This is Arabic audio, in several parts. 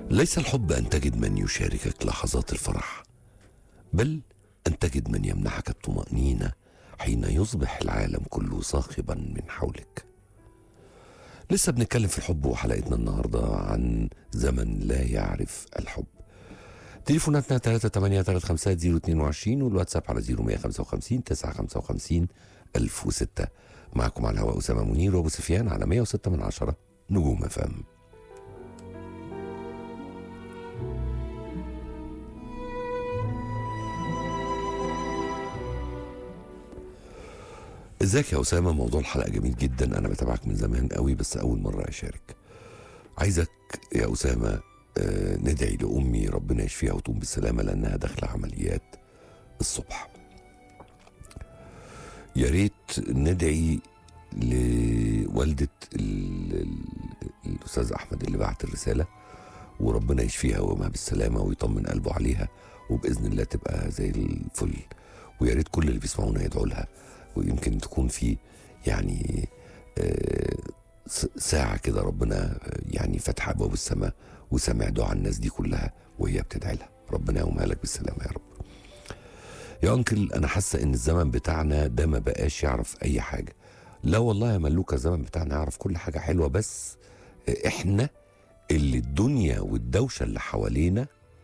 ليس الحب أن تجد من يشاركك لحظات الفرح، بل أن تجد من يمنحك الطمأنينة حين يصبح العالم كله صاخبا من حولك. لسه بنتكلم في الحب، وحلقتنا النهاردة عن زمن لا يعرف الحب. تليفوناتنا 3835022 والواتساب على 0155 955 1006. معكم على الهواء أسامة منير وأبو سفيان على 106 نجوم FM. ازيك يا أسامة؟ موضوع الحلقة جميل جدا، أنا بتابعك من زمان قوي بس أول مرة أشارك. عايزك يا أسامة ندعي لأمي ربنا يشفيها وتقوم بالسلامة لأنها داخلة عمليات الصبح. يا ريت ندعي لوالدة الأستاذ أحمد اللي بعت الرسالة، وربنا يشفيها ويقومها بالسلامة ويطمن قلبه عليها، وبإذن الله تبقى زي الفل. ويا ريت كل اللي بيسمعونا يدعوا لها، ويمكن تكون في يعني ساعة كده ربنا يعني فتح أبواب السماء وسمع دعاء الناس دي كلها وهي بتدعي لها. ربنا يقومها لك بالسلامة يا رب. يا أنكل، أنا حاسة إن الزمن بتاعنا ده ما بقاش يعرف أي حاجة. لا والله يا ملوكة، الزمن بتاعنا يعرف كل حاجة حلوة، بس إحنا اللي الدنيا والدوشة اللي حوالينا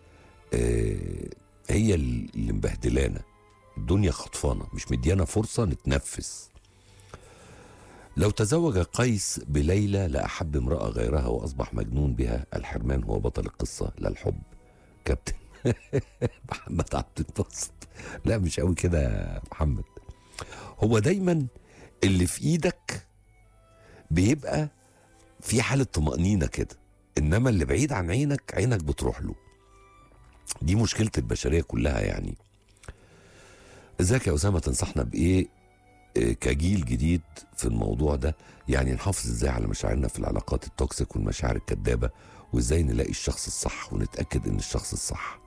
هي اللي مبهدلانا. الدنيا خطفانة، مش مديانا فرصة نتنفس. لو تزوج قيس بليلى لأحب امرأة غيرها وأصبح مجنون بها. الحرمان هو بطل القصة، لا الحب. كابتن محمد عبد الباسط. لا مش قوي كده يا محمد. هو دايما اللي في ايدك بيبقى في حالة طمأنينة كده، انما اللي بعيد عن عينك بتروح له. دي مشكلة البشرية كلها يعني. ازيك يا أسامة؟ تنصحنا بإيه كجيل جديد في الموضوع ده؟ يعني نحافظ ازاي على مشاعرنا في العلاقات التوكسيك والمشاعر الكدابة، وازاي نلاقي الشخص الصح ونتأكد ان الشخص الصح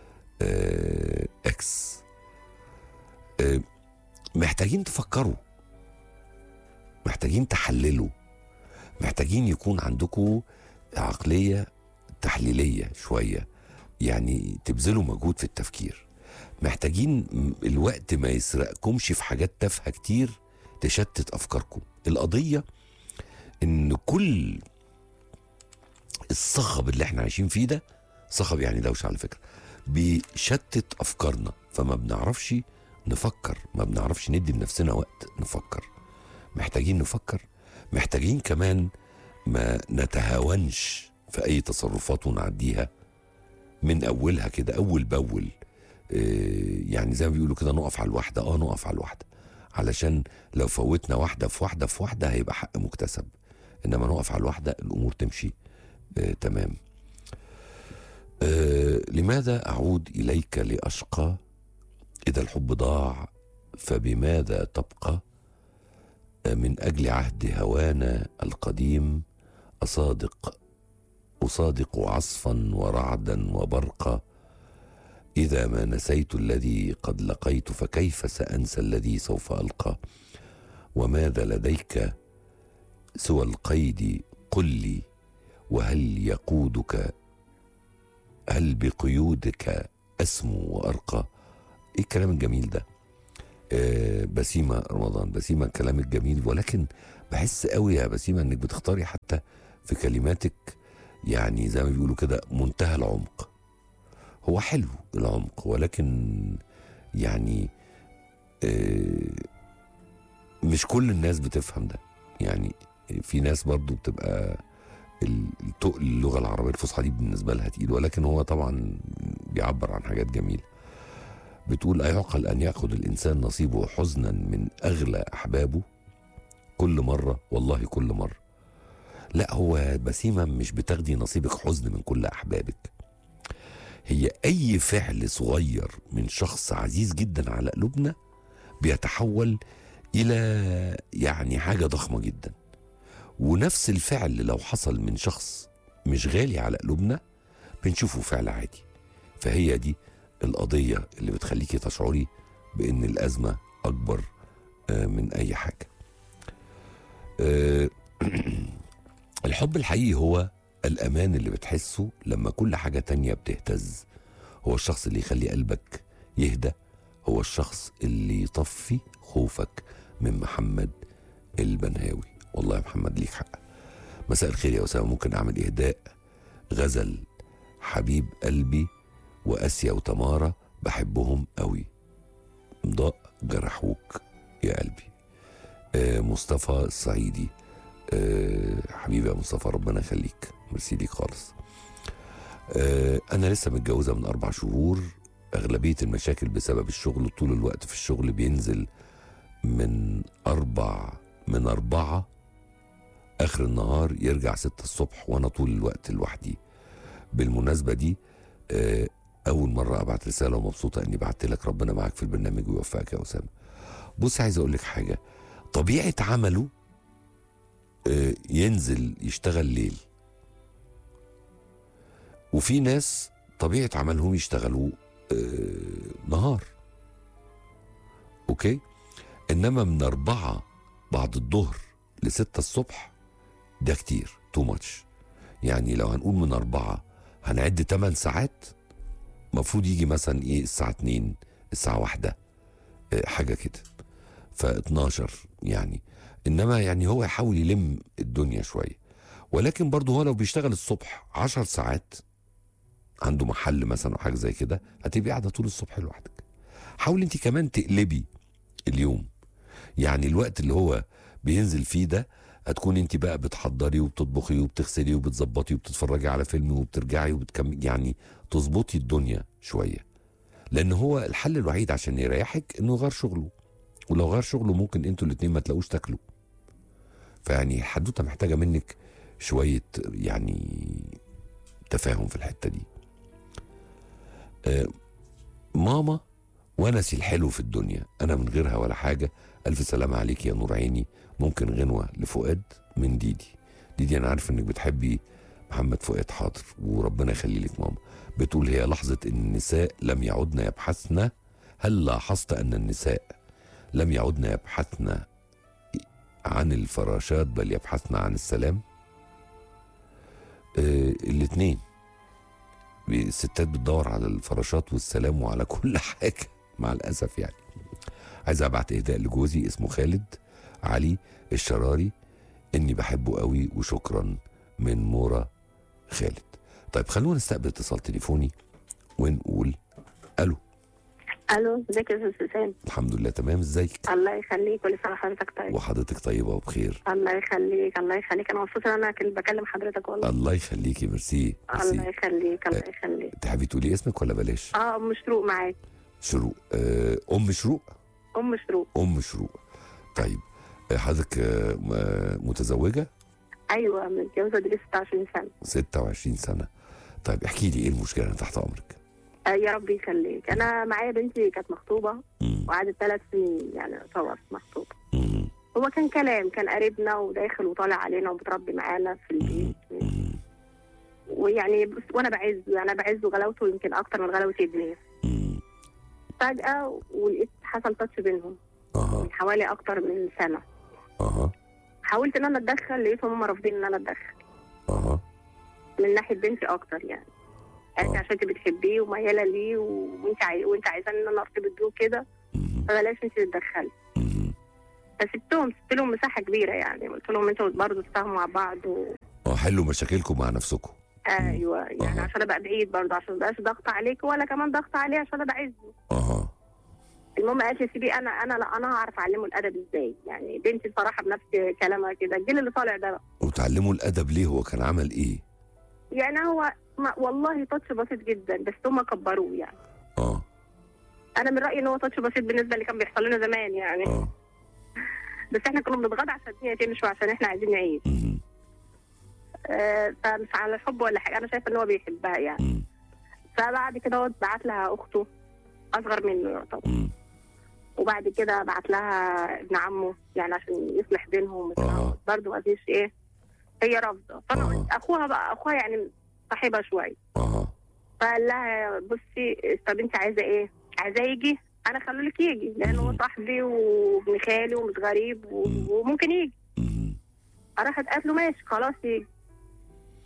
اكس. محتاجين تفكروا، محتاجين تحللوا، محتاجين يكون عندكم عقلية تحليلية شوية، يعني تبذلوا مجهود في التفكير. محتاجين الوقت ما يسرقكمش في حاجات تافهة كتير تشتت أفكاركم. القضية إن كل الصخب اللي احنا عايشين فيه ده، صخب يعني دوشة على فكرة، بيشتت أفكارنا، فما بنعرفش نفكر، ما بنعرفش ندي لنفسنا وقت نفكر. محتاجين نفكر، محتاجين كمان ما نتهاونش في أي تصرفات ونعديها من أولها كده أول بأول. يعني زي ما بيقولوا كده نقف على الواحدة، نقف على الواحدة، علشان لو فوتنا واحدة في واحدة في واحدة هيبقى حق مكتسب، إنما نقف على الواحدة الأمور تمشي تمام. لماذا أعود إليك لأشقى إذا الحب ضاع؟ فبماذا تبقى؟ من أجل عهد هوانا القديم أصادق عصفا ورعدا وبرقا. إذا ما نسيت الذي قد لقيت فكيف سأنسى الذي سوف ألقى؟ وماذا لديك سوى القيد؟ قل لي، وهل يقودك؟ هل بقيودك أسمو وأرقى؟ إيه الكلام الجميل ده؟ بسيمة رمضان. بسيمة كلام الجميل، ولكن بحس قوي يا بسيمة انك بتختاري حتى في كلماتك يعني زي ما بيقولوا كده منتهى العمق. هو حلو العمق، ولكن يعني مش كل الناس بتفهم ده. يعني في ناس برضو بتبقى التقل اللغة العربية الفصحى دي بالنسبة لها تقيل، ولكن هو طبعا بيعبر عن حاجات جميلة. بتقول: أيعقل أن يأخذ الإنسان نصيبه حزنا من أغلى أحبابه؟ كل مرة، والله كل مرة. لا، هو بسيمة مش بتاخدي نصيبك حزن من كل أحبابك. هي أي فعل صغير من شخص عزيز جدا على قلوبنا بيتحول إلى يعني حاجة ضخمة جدا، ونفس الفعل لو حصل من شخص مش غالي على قلوبنا بنشوفه فعل عادي. فهي دي القضية اللي بتخليكي تشعري بأن الأزمة أكبر من أي حاجة. الحب الحقيقي هو الأمان اللي بتحسه لما كل حاجة تانية بتهتز. هو الشخص اللي يخلي قلبك يهدى، هو الشخص اللي يطفي خوفك. من محمد البنهاوي. والله يا محمد ليك حق. مساء الخير يا أسامة، ممكن أعمل إهداء غزل حبيب قلبي وأسيا وتمارة، بحبهم قوي، ضاء جرحوك يا قلبي. مصطفى الصعيدي. حبيبي يا مصطفى ربنا يخليك، ميرسي ليك خالص. أنا لسه متجوزة من 4 شهور. أغلبية المشاكل بسبب الشغل، طول الوقت في الشغل بينزل من 4 آخر النهار يرجع 6 الصبح، وأنا طول الوقت لوحدي. بالمناسبة دي أول مرة أبعت رسالة ومبسوطة إني بعت لك. ربنا معاك في البرنامج ويوفقك يا أسامة. بص عايز أقول لك حاجة، طبيعة عمله ينزل يشتغل ليل، وفي ناس طبيعة عملهم يشتغلوا نهار. أوكي، إنما من 4 بعد الظهر ل6 الصبح ده كتير، تو ماتش. يعني لو هنقول من 4 هنعد 8 ساعات، مفروض يجي مثلا إيه الساعة 2 الساعة 1 حاجة كده، ف12 يعني. إنما يعني هو يحاول يلم الدنيا شوية، ولكن برضه هو لو بيشتغل الصبح 10 ساعات عنده محل مثلا أو حاجة زي كده، هتبقي قاعدة طول الصبح لوحدك. حاول انت كمان تقلبي اليوم، يعني الوقت اللي هو بينزل فيه ده هتكون انت بقى بتحضري وبتطبخي وبتغسلي وبتظبطي وبتتفرجي على فيلم وبترجعي وبتكملي، يعني تظبطي الدنيا شوية. لأن هو الحل الوحيد عشان يريحك إنه يغير شغله، ولو غير شغله ممكن انتوا الاتنين ما تلاقوش تاكلوا. فيعني حدوته محتاجة منك شوية يعني تفاهم في الحتة دي. ماما ونسي الحلو في الدنيا، أنا من غيرها ولا حاجة. ألف سلامة عليك يا نور عيني. ممكن غنوة لفؤاد من ديدي. ديدي أنا عارف إنك بتحبي محمد فؤاد. حاضر، وربنا يخلي لك ماما. بتقول هي لحظة إن النساء لم يعدن يبحثن. هل لاحظت أن النساء لم يعدن يبحثن عن الفراشات بل يبحثن عن السلام؟ الاتنين. الستات بتدور على الفراشات والسلام وعلى كل حاجة مع الأسف يعني. عايز أبعت إهداء لجوزي اسمه خالد علي الشراري، إني بحبه قوي وشكرا. من مورا خالد. طيب خلونا نستقبل اتصال تليفوني ونقول ألو. الو، ازيك يا استاذ حسام؟ الحمد لله تمام، ازيك؟ الله يخليك، كل سنه وحضرتك طيب. وحضرتك طيبه وبخير. الله يخليك الله يخليك، انا مبسوطه ان انا بكلم حضرتك والله. الله يخليكي، ميرسي. الله يخليك الله يخليك. تحبي تقولي اسمك ولا بلاش؟ ام شروق معاك. شروق. ام شروق. ام شروق. ام شروق. طيب حضرتك متزوجه؟ ايوه متجوزه دي 26 سنه. 26 سنه. طيب احكي لي ايه المشكله، انا تحت امرك. يا رب يخليك. انا معايا بنتي كانت مخطوبه وقعدت 3 سنين يعني يعتبر مخطوبه. هو كان كلام، كان قريبنا وداخل وطالع علينا وبتربي معانا في البيت. ويعني وانا بعزه غلاوته يمكن اكتر من غلاوه ابني. فجاه ولقيت حصل تاتش بينهم من حوالي اكتر من سنه. حاولت ان انا اتدخل، لقيتهم هم رافضين ان انا اتدخل. من ناحيه بنتي اكتر يعني. قالت عشان انت بتحبيه ومياله ليه وانت عايزاني ان انا ارتبط بيه كده، فبلاش انت تتدخلي. فسبت لهم مساحه كبيره يعني، قلت لهم انتوا برضه تفاهموا مع بعض حلوا مشاكلكم مع نفسكم. ايوه يعني عشان ابقى بعيد برضه، عشان ما ابقاش ضغط عليك ولا كمان ضغط عليه عشان ابقى عايزه. المهم قالت لي سيبيه، انا هعرف اعلمه الادب ازاي. يعني بنتي بصراحه بنفس كلامها كده، الجيل اللي طالع ده بقى. وتعلموا الادب ليه؟ هو كان عمل ايه؟ يعني هو والله تاتش بسيط جدا بس هم كبروه يعني. انا من رايي ان هو تاتش بسيط بالنسبه اللي كان بيحصل لنا زمان يعني. بس احنا كنا بنتغاضى عشان الدنيا تمشي وعشان احنا عايزين نعيش. فمش على الحب ولا حاجه، انا شايفه ان هو بيحبها يعني. فبعد كده هو بعت لها اخته اصغر منه يعتبر. وبعد كده بعت لها ابن عمه يعني عشان يصلح بينهم. برضه ما فيش ايه، هي رافضه. فانا قلت اخوها يعني صاحبها شويه. فقال لها بصي، طب انت عايزه ايه؟ عايزاه يجي؟ انا خلوا لك يجي لانه هو صاحبي وابن خالي ومش غريب وممكن يجي. راحت قالت له ماشي خلاص يجي.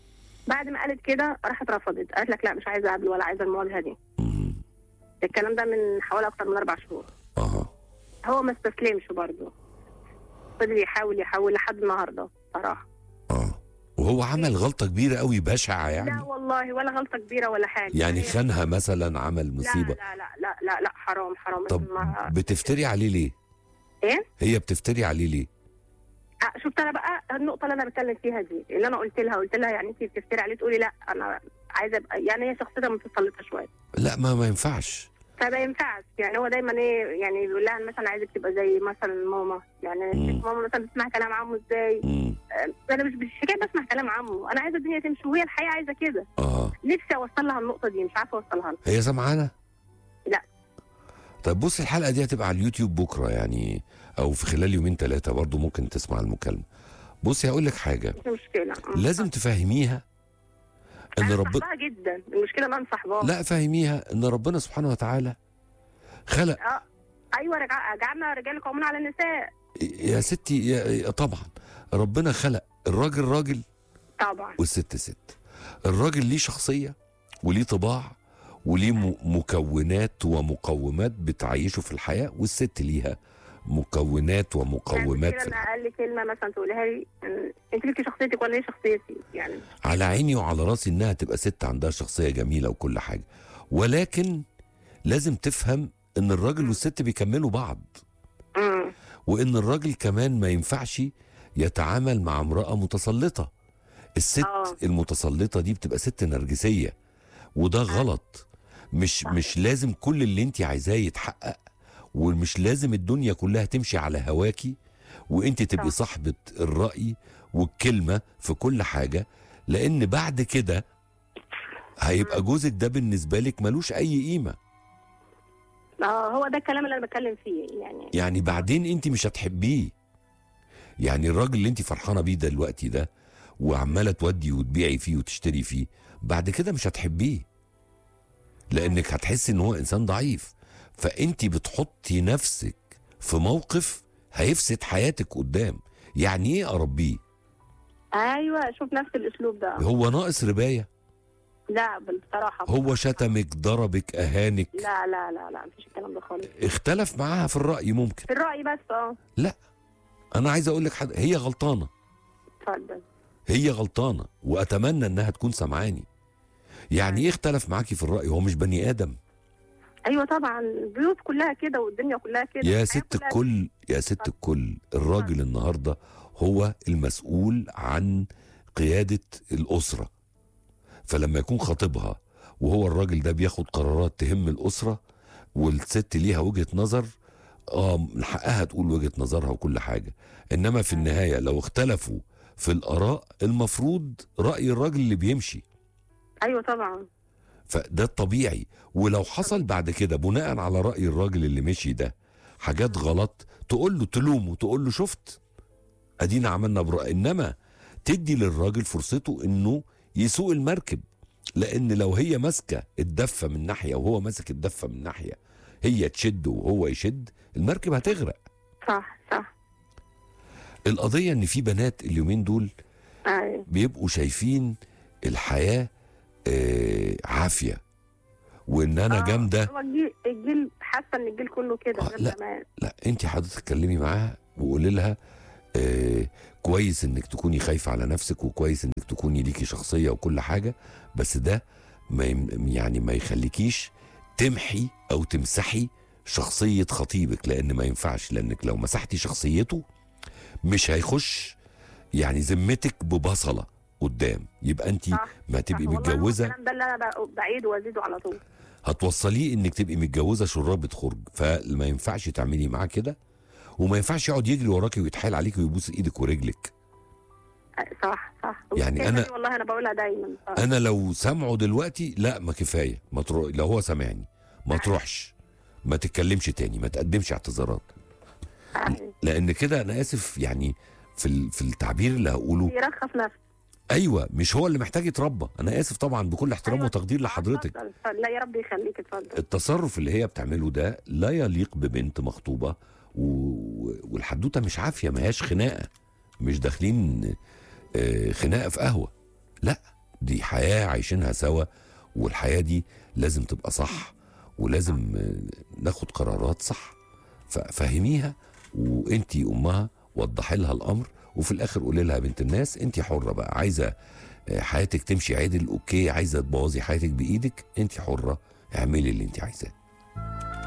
بعد ما قالت كده راحت رفضت، قالت لك لا مش عايزه اقابله ولا عايزه المواجهه دي. الكلام ده من حوالي اكتر من 4 شهور. هو ما استسلمش برضه، فضل يحاول لحد النهارده صراحه. وهو عمل غلطه كبيره قوي بشعه يعني؟ لا والله ولا غلطه كبيره ولا حاجه. يعني خانها مثلا، عمل مصيبه؟ لا لا لا لا لا حرام. طب بتفتري عليه ليه؟ ايه؟ هي بتفتري عليه ليه؟ شفت انا بقى النقطه اللي انا بتكلم فيها دي، اللي انا قلت لها يعني انت بتفتري عليه، تقولي لا انا عايزه ابقى، يعني هي شخصيتها متسلطه شويه. لا ما ينفعش. فما ينفعش يعني. هو دايما ايه يعني بيقول لها مثلا عايزك تبقى زي مثلا ماما، يعني ماما مثلا بتسمع كلام عمه ازاي. انا مش حكايه بسمع كلام عمه، انا عايزه الدنيا تمشي، وهي الحقيقه عايزه كده. نفسي اوصل لها النقطه دي، مش عارفه اوصلها لها. هي سامعانا؟ لا. طيب بصي، الحلقه دي هتبقى على اليوتيوب بكره يعني، او في خلال 2-3 برضو ممكن تسمع المكالمه. بصي هقول لك حاجه، مش مشكله. لازم تفهميها ان ربنا جدا، المشكله ان انا صاحبها. لا فهميها ان ربنا سبحانه وتعالى خلق. ايوه جعلنا رجال قوامون على النساء يا ستي. طبعا ربنا خلق الراجل راجل طبعا، والست ست. الراجل ليه شخصيه وليه طباع وليه مكونات ومقومات بتعيشه في الحياه، والست ليها مكونات ومقومات يعني انا اقل كلمه مثلا تقولها لي انت ليكي شخصيتك ولا هي شخصيتي يعني. على عيني وعلى راسي انها تبقى ست عندها شخصيه جميله وكل حاجه، ولكن لازم تفهم ان الراجل والست بيكملوا بعض. وان الراجل كمان ما ينفعش يتعامل مع امراه متسلطه. الست المتسلطه دي بتبقى ست نرجسيه، وده غلط. مش لازم كل اللي انت عايزاه يتحقق، ومش لازم الدنيا كلها تمشي على هواكي وانت تبقي صاحبة الرأي والكلمة في كل حاجة، لان بعد كده هيبقى جوزك ده بالنسبة لك ملوش اي قيمة. هو ده الكلام اللي انا بتكلم فيه يعني بعدين انت مش هتحبيه. يعني الراجل اللي انت فرحانة بيه دلوقتي ده وعمالة تودي وتبيعي فيه وتشتري فيه، بعد كده مش هتحبيه، لانك هتحسي ان هو انسان ضعيف. فانت بتحطي نفسك في موقف هيفسد حياتك قدام. يعني ايه اربيه؟ ايوه شوف نفس الاسلوب ده. هو ناقص ربايه؟ لا بصراحه. هو شتمك، ضربك، اهانك؟ لا لا لا لا مفيش الكلام ده خالص. اختلف معاها في الراي ممكن؟ في الراي بس. لا انا عايز اقول لك حاجه، هي غلطانه. اتفضل. هي غلطانه واتمنى انها تكون سامعاني. يعني ايه اختلف معاكي في الراي؟ هو مش بني ادم؟ ايوه طبعا، البيوت كلها كده والدنيا كلها كده. يا ست الكل، يا ست الكل، الراجل النهارده هو المسؤول عن قياده الاسره. فلما يكون خطيبها وهو الراجل ده بياخد قرارات تهم الاسره، والست ليها وجهه نظر، من حقها تقول وجهه نظرها وكل حاجه، انما في النهايه لو اختلفوا في الاراء المفروض راي الراجل اللي بيمشي. ايوه طبعا. فده الطبيعي. ولو حصل بعد كده بناء على رأي الراجل اللي مشي ده حاجات غلط، تقول له، تلومه، تقول له شفت ادينا عملنا برأي. انما تدي للراجل فرصته انه يسوق المركب، لان لو هي ماسكه الدفه من ناحيه وهو ماسك الدفه من ناحيه، هي تشد وهو يشد، المركب هتغرق. صح. القضيه ان في بنات اليومين دول بيبقوا شايفين الحياه عافيه، وان انا جامده. هو الجيل حاسه ان الجيل كله كده. لا انت حضرتك تتكلمي معاها وقولي لها كويس انك تكوني خايفه على نفسك، وكويس انك تكوني ليكي شخصيه وكل حاجه، بس ده ما يخليكيش تمحي او تمسحي شخصيه خطيبك، لان ما ينفعش. لانك لو مسحتي شخصيته مش هيخش يعني ذمتك ببصله قدام، يبقى انت ما تبقي متجوزه. الكلام ده اللي انا بعيده وازيده على طول. هتوصليه انك تبقي متجوزه شرابة خرج، فما ينفعش تعملي معاه كده، وما ينفعش يقعد يجري وراكي ويتحايل عليكي ويبوس ايدك ورجلك. صح. يعني انا والله انا بقولها دايما. انا لو سامعه دلوقتي لا، ما كفايه، ما تروح. لو هو سامعني ما تروحش، ما تتكلمش تاني، ما تقدمش اعتذارات، لان كده انا اسف يعني في التعبير اللي هقوله، يرخص نفسه. ايوه مش هو اللي محتاج يتربى. انا اسف طبعا بكل احترام وتقدير لحضرتك. لا يا رب يخليك، اتفضل. التصرف اللي هي بتعمله ده لا يليق ببنت مخطوبه، والحدوته مش عافيه، ما هياش خناقه، مش داخلين خناقه في قهوه، لا دي حياه عايشينها سوا، والحياه دي لازم تبقى صح، ولازم ناخد قرارات صح. ففهميها، وانتي امها وضحي لها الامر، وفي الاخر قولي لها بنت الناس انتي حره بقى، عايزه حياتك تمشي عدل اوكي، عايزه تبوظي حياتك بايدك انتي حره، اعملي اللي انتي عايزاه.